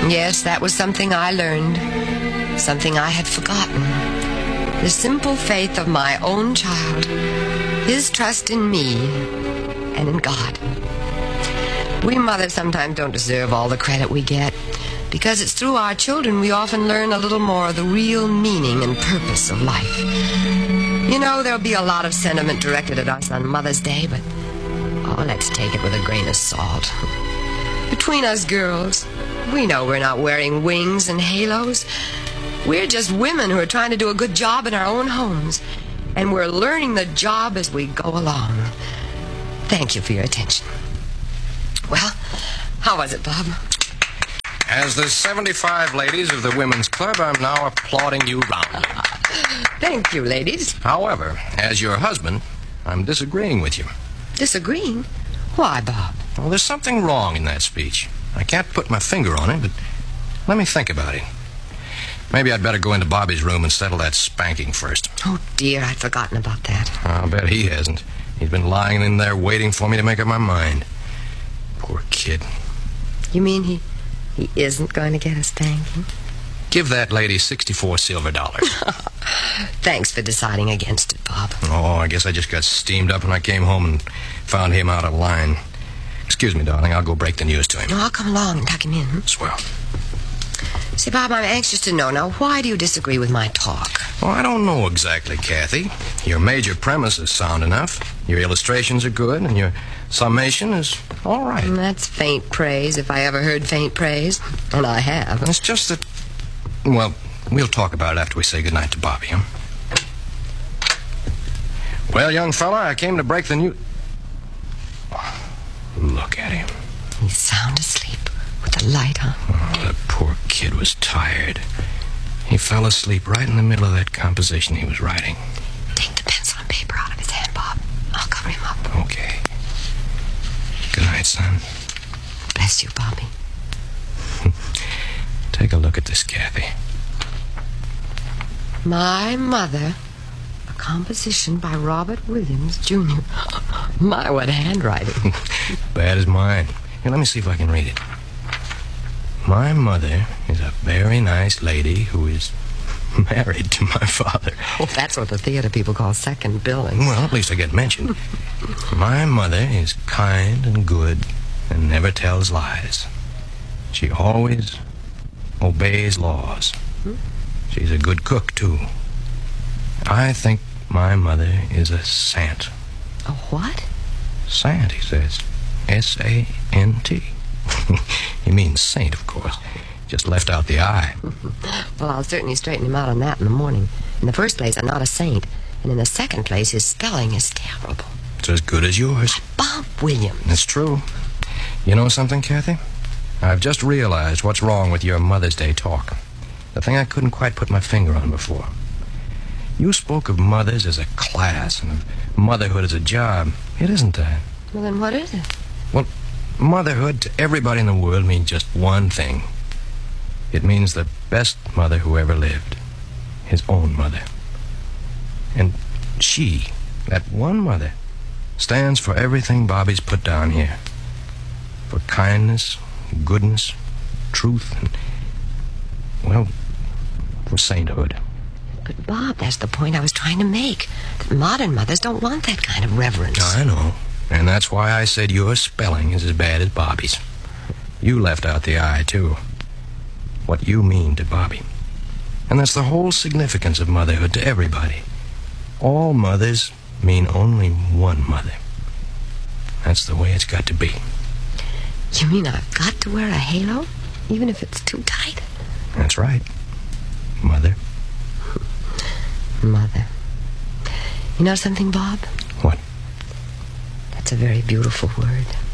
Yes, that was something I learned. Something I had forgotten. The simple faith of my own child. His trust in me and in God. We mothers sometimes don't deserve all the credit we get, because it's through our children we often learn a little more of the real meaning and purpose of life. You know, there'll be a lot of sentiment directed at us on Mother's Day, but let's take it with a grain of salt. Between us girls, we know we're not wearing wings and halos. We're just women who are trying to do a good job in our own homes, and we're learning the job as we go along. Thank you for your attention. Well, how was it, Bob? As the 75 ladies of the Women's Club, I'm now applauding you roundly. Thank you, ladies. However, as your husband, I'm disagreeing with you. Disagreeing? Why, Bob? Well, there's something wrong in that speech. I can't put my finger on it, but let me think about it. Maybe I'd better go into Bobby's room and settle that spanking first. Oh, dear, I'd forgotten about that. I'll bet he hasn't. He's been lying in there waiting for me to make up my mind. Poor kid. You mean he isn't going to get a spanking? Give that lady 64 silver dollars. Thanks for deciding against it, Bob. Oh, I guess I just got steamed up when I came home and found him out of line. Excuse me, darling. I'll go break the news to him. No, I'll come along and tuck him in. Swell. See, Bob, I'm anxious to know now, why do you disagree with my talk? Well, I don't know exactly, Kathy. Your major premise is sound enough. Your illustrations are good, and your summation is all right. That's faint praise, if I ever heard faint praise. And I have. It's just that... Well, we'll talk about it after we say goodnight to Bobby, huh? Well, young fella, I came to break the news... Look at him. He's sound asleep, with the light on. Oh, the poor kid was tired. He fell asleep right in the middle of that composition he was writing. Take the pencil and paper out of his hand, Bob. I'll cover him up. Okay. Good night, son. Bless you, Bobby. Take a look at this, Kathy. My Mother, a composition by Robert Williams, Jr. My, what handwriting. Bad as mine. Here, let me see if I can read it. My mother is a very nice lady who is married to my father. Oh, that's what the theater people call second billing. Well, at least I get mentioned. My mother is kind and good and never tells lies. She always obeys laws. She's a good cook, too. I think my mother is a saint. A what? Sant, he says. S-A-N-T. He means saint, of course. Just left out the I. Well, I'll certainly straighten him out on that in the morning. In the first place, I'm not a saint. And in the second place, his spelling is terrible. It's as good as yours. Bob Williams. It's true. You know something, Kathy? I've just realized what's wrong with your Mother's Day talk. The thing I couldn't quite put my finger on before. You spoke of mothers as a class and of motherhood as a job. It isn't that. Well, then what is it? Well, motherhood to everybody in the world means just one thing. It means the best mother who ever lived. His own mother. And she, that one mother, stands for everything Bobby's put down here. For kindness, goodness, truth, and, well, for sainthood. But, Bob, that's the point I was trying to make. That modern mothers don't want that kind of reverence. I know. And that's why I said your spelling is as bad as Bobby's. You left out the I, too. What you mean to Bobby. And that's the whole significance of motherhood to everybody. All mothers mean only one mother. That's the way it's got to be. You mean I've got to wear a halo? Even if it's too tight? That's right. Mother. Mother. You know something, Bob? What? That's a very beautiful word.